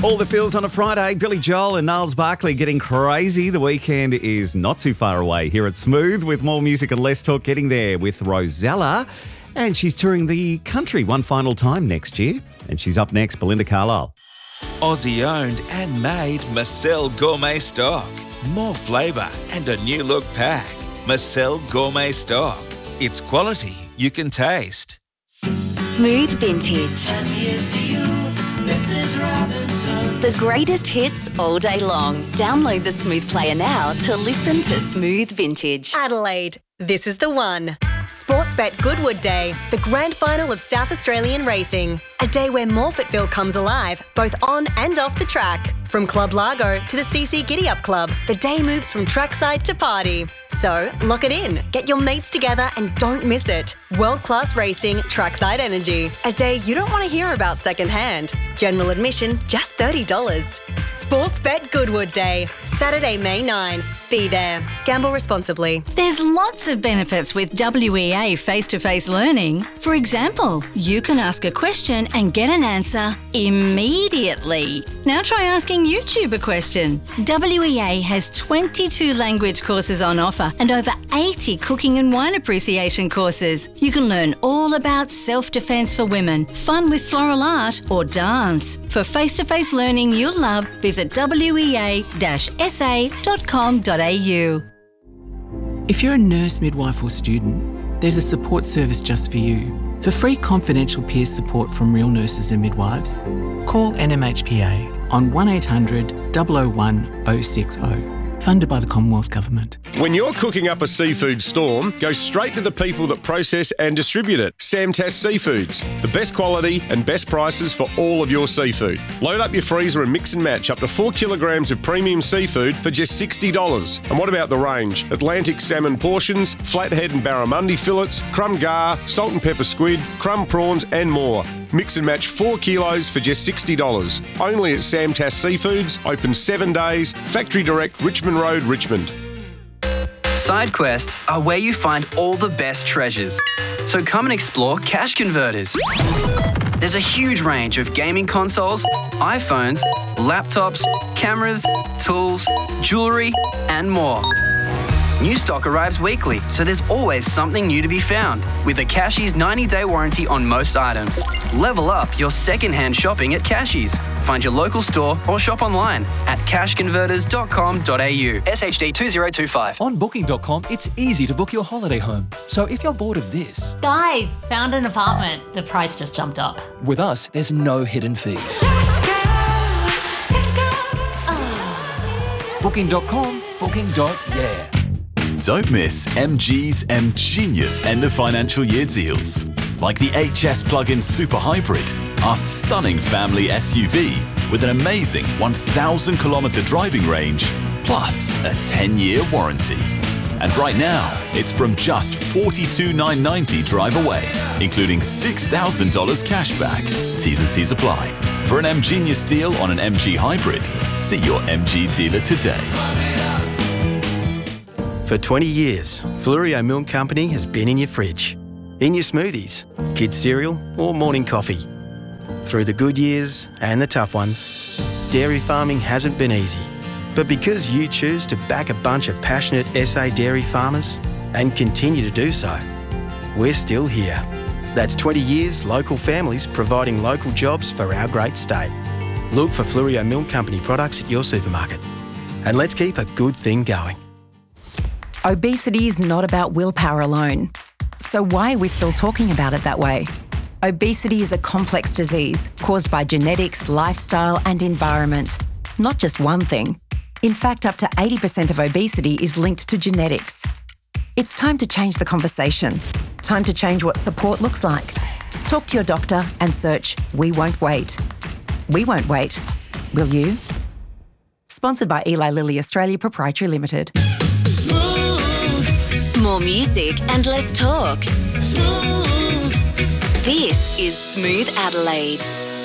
All the feels on a Friday. Billy Joel and Niles Barkley getting crazy. The weekend is not too far away here at Smooth with more music and less talk. Getting there with Rosella. And she's touring the country one final time next year. And she's up next, Belinda Carlisle. Aussie owned and made Marcel Gourmet Stock. More flavour and a new look pack. Marcel Gourmet Stock. It's quality you can taste. Smooth Vintage. And here's to you, Mrs. Robinson. The greatest hits all day long. Download the Smooth player now to listen to Smooth Vintage. Adelaide, this is the one. Sportsbet Goodwood Day, the grand final of South Australian racing. A day where Morfettville comes alive, both on and off the track. From Club Largo to the CC Giddy Up Club, the day moves from trackside to party. So, lock it in, get your mates together and don't miss it. World-class racing, trackside energy. A day you don't want to hear about secondhand. General admission, just $30. Sportsbet Goodwood Day, Saturday, May 9. Be there. Gamble responsibly. There's lots of benefits with WEA face-to-face learning. For example, you can ask a question and get an answer immediately. Now try asking YouTube a question. WEA has 22 language courses on offer and over 80 cooking and wine appreciation courses. You can learn all about self-defense for women, fun with floral art or dance. For face-to-face learning you'll love, visit wea-sa.com.au. If you're a nurse, midwife or student, there's a support service just for you. For free confidential peer support from real nurses and midwives, call NMHPA on 1800 001 060. Funded by the Commonwealth Government. When you're cooking up a seafood storm, go straight to the people that process and distribute it. Samtas Seafoods. The best quality and best prices for all of your seafood. Load up your freezer and mix and match up to 4 kilograms of premium seafood for just $60. And what about the range? Atlantic salmon portions, flathead and barramundi fillets, crumb gar, salt and pepper squid, crumb prawns and more. Mix and match 4 kilos for just $60. Only at Samtas Seafoods, open 7 days, Factory Direct, Richmond Road, Richmond. Side quests are where you find all the best treasures. So come and explore Cash Converters. There's a huge range of gaming consoles, iPhones, laptops, cameras, tools, jewellery, and more. New stock arrives weekly, so there's always something new to be found. With a Cashies 90-day warranty on most items. Level up your second-hand shopping at Cashies. Find your local store or shop online at cashconverters.com.au. SHD 2025. On Booking.com, it's easy to book your holiday home. So if you're bored of this... Guys, found an apartment. The price just jumped up. With us, there's no hidden fees. Booking.com, booking.yeah. Don't miss MG's MGenius end of financial year deals. Like the HS plug-in Super Hybrid, our stunning family SUV with an amazing 1,000 kilometre driving range, plus a 10-year warranty. And right now, it's from just $42,990 drive away, including $6,000 cash back. T's and C's apply. For an MGenius deal on an MG Hybrid, see your MG dealer today. For 20 years, Flurio Milk Company has been in your fridge, in your smoothies, kids' cereal or morning coffee. Through the good years and the tough ones, dairy farming hasn't been easy. But because you choose to back a bunch of passionate SA dairy farmers and continue to do so, we're still here. That's 20 years local families providing local jobs for our great state. Look for Flurio Milk Company products at your supermarket. And let's keep a good thing going. Obesity is not about willpower alone. So why are we still talking about it that way? Obesity is a complex disease caused by genetics, lifestyle and environment. Not just one thing. In fact, up to 80% of obesity is linked to genetics. It's time to change the conversation. Time to change what support looks like. Talk to your doctor and search We Won't Wait. We won't wait. Will you? Sponsored by Eli Lilly Australia Proprietary Limited. More music and less talk. Smooth. This is Smooth Adelaide.